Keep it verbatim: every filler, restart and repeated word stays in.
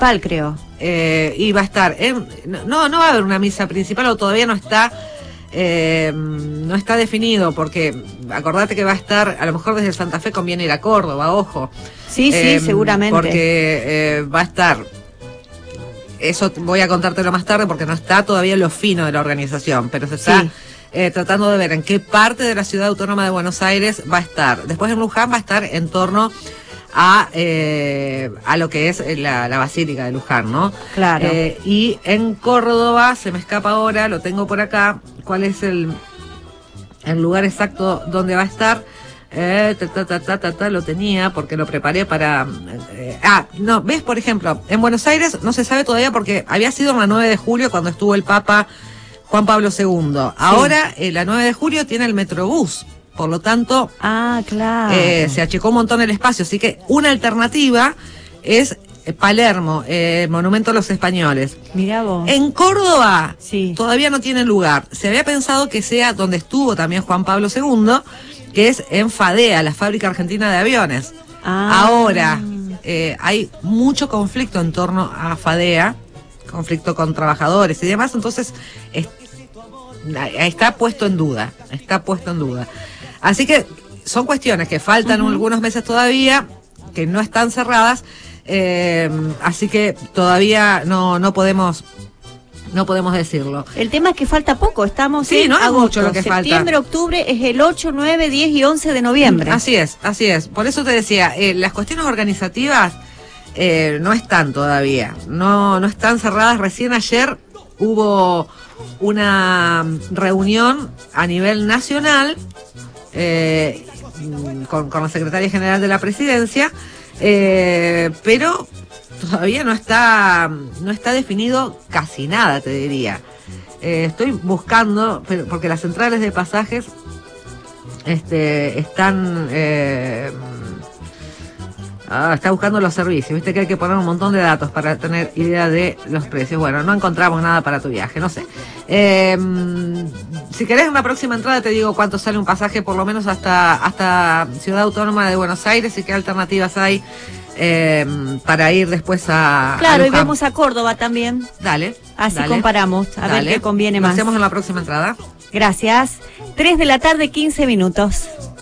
principal, creo. Eh, y va a estar, en, no, no va a haber una misa principal, o todavía no está, eh, no está definido, porque acordate que va a estar, a lo mejor desde Santa Fe conviene ir a Córdoba, ojo. Sí, eh, sí, seguramente. Porque eh, va a estar, eso voy a contártelo más tarde porque no está todavía lo fino de la organización, pero se está... Sí. Eh, tratando de ver en qué parte de la Ciudad Autónoma de Buenos Aires va a estar. Después en Luján va a estar en torno a eh, a lo que es la, la Basílica de Luján, ¿no? Claro. Eh, y en Córdoba, se me escapa ahora, lo tengo por acá, cuál es el, el lugar exacto donde va a estar. Eh, ta, ta, ta, ta, ta, ta, lo tenía porque lo preparé para... Eh, ah, no, ves, por ejemplo, en Buenos Aires no se sabe todavía porque había sido la nueve de julio cuando estuvo el Papa Juan Pablo segundo. Ahora, sí. eh, la nueve de julio tiene el Metrobús, por lo tanto, ah, claro. eh, se achicó un montón el espacio, así que una alternativa es Palermo, eh, Monumento a los Españoles. Mirá vos. En Córdoba, sí. todavía no tiene lugar. Se había pensado que sea donde estuvo también Juan Pablo segundo, que es en FADEA, la Fábrica Argentina de Aviones. Ah. Ahora, eh, hay mucho conflicto en torno a FADEA, conflicto con trabajadores y demás, entonces es, está puesto en duda, está puesto en duda. Así que son cuestiones que faltan uh-huh. algunos meses todavía, que no están cerradas, eh, así que todavía no, no podemos no podemos decirlo. El tema es que falta poco, estamos sí, en no es agosto, mucho lo que septiembre, falta. octubre es el ocho, nueve, diez y once de noviembre. Así es, así es. Por eso te decía, eh, las cuestiones organizativas Eh, no están todavía, no, no están cerradas. Recién ayer hubo una reunión a nivel nacional eh, con, con la Secretaria General de la Presidencia, eh, pero todavía no está, no está definido casi nada, te diría. Eh, estoy buscando, pero, porque las centrales de pasajes este, están... Eh, Ah, está buscando los servicios, viste que hay que poner un montón de datos para tener idea de los precios. Bueno, no encontramos nada para tu viaje, no sé. Eh, si querés una próxima entrada te digo cuánto sale un pasaje, por lo menos hasta hasta Ciudad Autónoma de Buenos Aires, y qué alternativas hay eh, para ir después a... Claro, a y vemos a Córdoba también. Dale. Así dale, comparamos, a dale. ver qué conviene Lo más. hacemos en la próxima entrada. Gracias. tres de la tarde, quince minutos.